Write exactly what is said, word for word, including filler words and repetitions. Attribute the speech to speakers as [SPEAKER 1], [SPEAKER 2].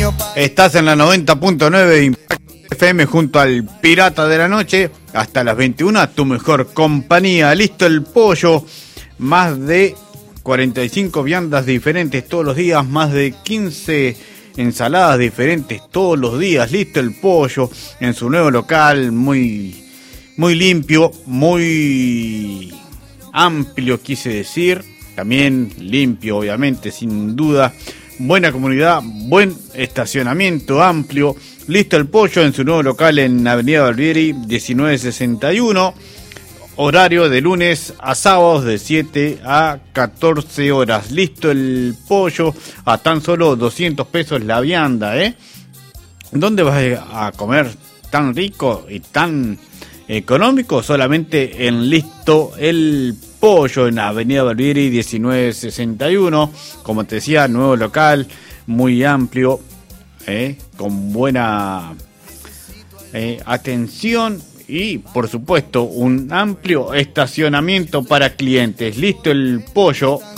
[SPEAKER 1] Estás en la noventa punto nueve F M junto al Pirata de la Noche. Hasta las veintiuna, tu mejor compañía. Listo el pollo. Más de cuarenta y cinco viandas diferentes todos los días. Más de quince ensaladas diferentes todos los días. Listo el pollo en su nuevo local. Muy, muy limpio, muy amplio, quise decir. También limpio, obviamente, sin duda. Buena comunidad, buen estacionamiento amplio. Listo el pollo en su nuevo local en Avenida Barbieri, diecinueve sesenta y uno. Horario de lunes a sábados de siete a catorce horas. Listo el pollo a tan solo doscientos pesos la vianda, ¿eh? ¿Dónde vas a comer tan rico y tan económico? Solamente en Listo el pollo en Avenida Barbieri diecinueve sesenta y uno. Como te decía, nuevo local, muy amplio, eh, con buena eh, atención y por supuesto un amplio estacionamiento para clientes. Listo el pollo